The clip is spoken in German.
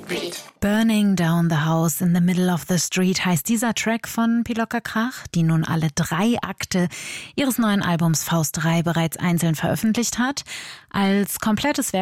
Burning Down the House in the Middle of the Street heißt dieser Track von Pilocka Krach, die nun alle 3 Akte ihres neuen Albums Faust 3 bereits einzeln veröffentlicht hat. Als komplettes Werk